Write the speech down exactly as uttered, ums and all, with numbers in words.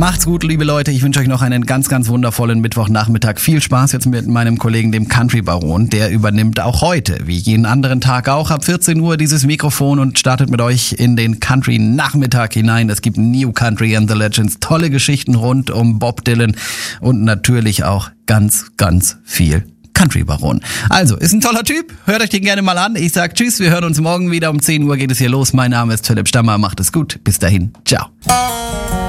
Macht's gut, liebe Leute. Ich wünsche euch noch einen ganz, ganz wundervollen Mittwochnachmittag. Viel Spaß jetzt mit meinem Kollegen, dem Country Baron. Der übernimmt auch heute, wie jeden anderen Tag auch, ab vierzehn Uhr dieses Mikrofon und startet mit euch in den Country Nachmittag hinein. Es gibt New Country and the Legends, tolle Geschichten rund um Bob Dylan und natürlich auch ganz, ganz viel Country Baron. Also, ist ein toller Typ. Hört euch den gerne mal an. Ich sag tschüss, wir hören uns morgen wieder. Um zehn Uhr geht es hier los. Mein Name ist Philipp Stammer. Macht es gut. Bis dahin. Ciao.